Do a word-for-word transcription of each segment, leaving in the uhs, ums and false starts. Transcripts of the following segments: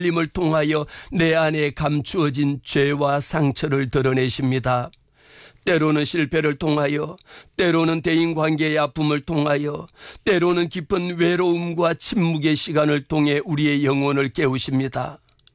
림을 통하여 내 안에 감추어진 죄와 상처를 드러내십니다. 때로는 실패를 통하여, 때로는 대인관계의 아픔을 통하여, 때로는 깊은 외로움과 침묵의 시간을 통해 우리의 영혼을 깨우십니다.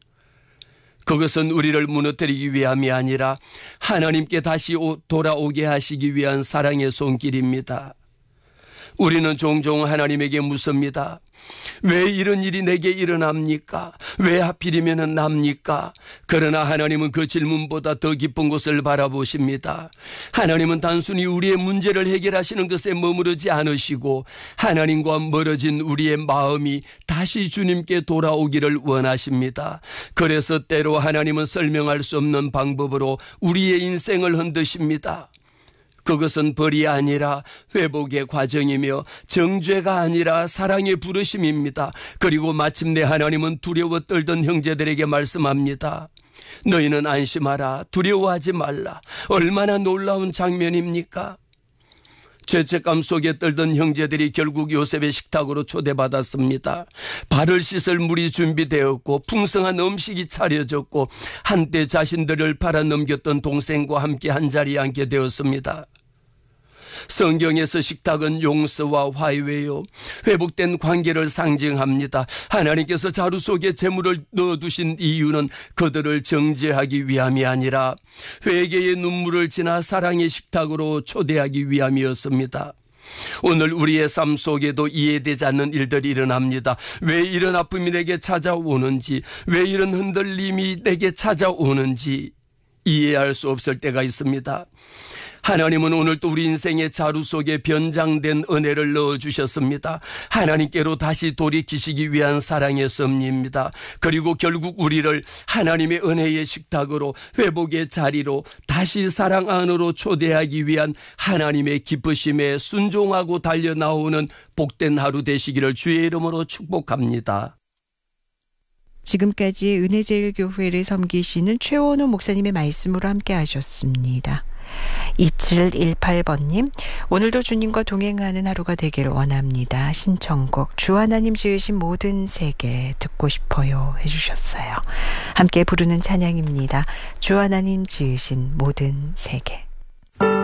그것은 우리를 무너뜨리기 위함이 아니라 하나님께 다시 돌아오게 하시기 위한 사랑의 손길입니다. 우리는 종종 하나님에게 묻습니다. 왜 이런 일이 내게 일어납니까? 왜 하필이면 납니까? 그러나 하나님은 그 질문보다 더 깊은 곳을 바라보십니다. 하나님은 단순히 우리의 문제를 해결하시는 것에 머무르지 않으시고 하나님과 멀어진 우리의 마음이 다시 주님께 돌아오기를 원하십니다. 그래서 때로 하나님은 설명할 수 없는 방법으로 우리의 인생을 흔드십니다. 그것은 벌이 아니라 회복의 과정이며 정죄가 아니라 사랑의 부르심입니다. 그리고 마침내 하나님은 두려워 떨던 형제들에게 말씀합니다. 너희는 안심하라. 두려워하지 말라. 얼마나 놀라운 장면입니까? 죄책감 속에 떨던 형제들이 결국 요셉의 식탁으로 초대받았습니다. 발을 씻을 물이 준비되었고 풍성한 음식이 차려졌고 한때 자신들을 팔아넘겼던 동생과 함께 한자리에 앉게 되었습니다. 성경에서 식탁은 용서와 화해요, 회복된 관계를 상징합니다. 하나님께서 자루 속에 재물을 넣어두신 이유는 그들을 정죄하기 위함이 아니라 회개의 눈물을 지나 사랑의 식탁으로 초대하기 위함이었습니다. 오늘 우리의 삶 속에도 이해되지 않는 일들이 일어납니다. 왜 이런 아픔이 내게 찾아오는지, 왜 이런 흔들림이 내게 찾아오는지 이해할 수 없을 때가 있습니다. 하나님은 오늘도 우리 인생의 자루 속에 변장된 은혜를 넣어주셨습니다. 하나님께로 다시 돌이키시기 위한 사랑의 섭리입니다. 그리고 결국 우리를 하나님의 은혜의 식탁으로, 회복의 자리로, 다시 사랑 안으로 초대하기 위한 하나님의 기쁘심에 순종하고 달려나오는 복된 하루 되시기를 주의 이름으로 축복합니다. 지금까지 은혜제일교회를 섬기시는 최원호 목사님의 말씀으로 함께 하셨습니다. 이칠일팔 번님, 오늘도 주님과 동행하는 하루가 되기를 원합니다. 신청곡 주 하나님 지으신 모든 세계 듣고 싶어요 해주셨어요. 함께 부르는 찬양입니다. 주 하나님 지으신 모든 세계.